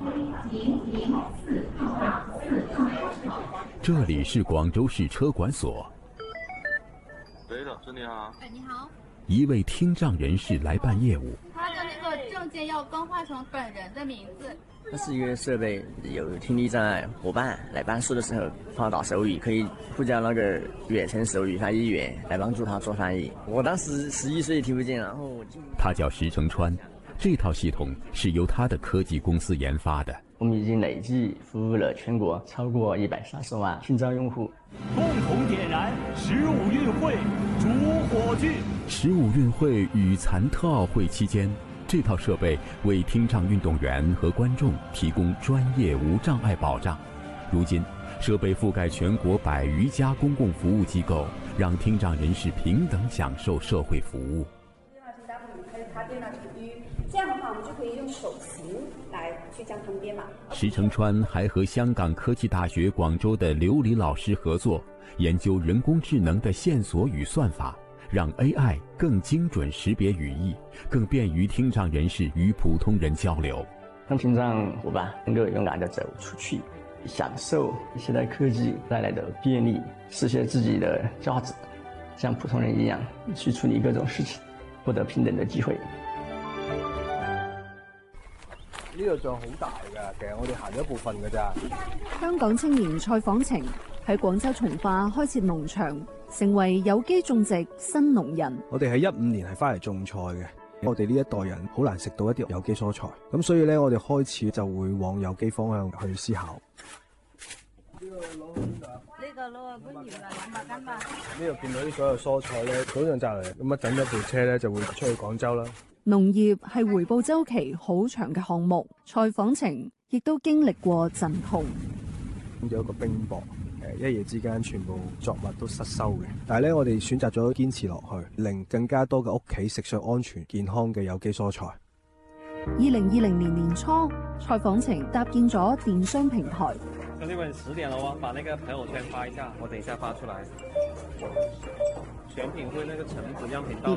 这里是广州市车管所。 对的，是你好。 哎，你好。 一位听障人士来办业务。 他的那个证件要更换成本人的名字。 它是一个设备，有听力障碍伙伴来办事的时候，他打手语可以呼叫那个远程手语翻译员来帮助他做翻译。我当时11岁听不见，然后他叫石成川，这套系统是由他的科技公司研发的。 我们已经累计服务了全国超过130万听障用户。 共同点燃15运会主火炬。 15运会与残特奥会期间，这套设备为听障运动员和观众提供专业无障碍保障。如今，设备覆盖全国100余家公共服务机构，让听障人士平等享受社会服务。 这样的话，我们就可以用手型来去将它们编码。 石成川还和香港科技大学广州的刘黎老师合作，研究人工智能的线索与算法，让 AI 更精准识别语义，更便于听障人士与普通人交流， 让听障伙伴能够勇敢地走出去，享受现代科技带来的便利，实现自己的价值，像普通人一样去处理各种事情，获得平等的機會。 呢個像好大㗎，其實我哋行咗一部分㗎咋。 香港青年蔡晃晴喺廣州從化開設農場，成為有機種植新農人。 我哋喺15年係翻嚟種菜嘅，我哋呢一代人好難食到一啲有機蔬菜，咁所以咧我哋開始就會往有機方向去思考。呢個攞啊，搬搖啦，200斤吧。呢度見到啲所有蔬菜咧，早上摘嚟，咁一等一部車咧就會出去廣州啦。 農業係回報週期好長嘅項目，蔡晃晴亦都經歷過陣痛。 有一個冰雹，一夜之間全部作物都失收嘅。但係咧，我哋選擇咗堅持落去，令更加多嘅屋企食上安全健康嘅有機蔬菜。 2020年年初，蔡晃晴搭建咗電商平台。 兄弟們10點了哦，把那個朋友圈發一下，我等一下發出來。選品會那個橙子樣品到。